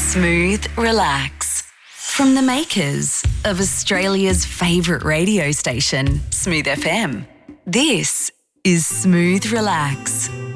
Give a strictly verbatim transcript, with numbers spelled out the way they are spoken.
Smooth Relax. From the makers of Australia's favourite radio station, Smooth F M, this is Smooth Relax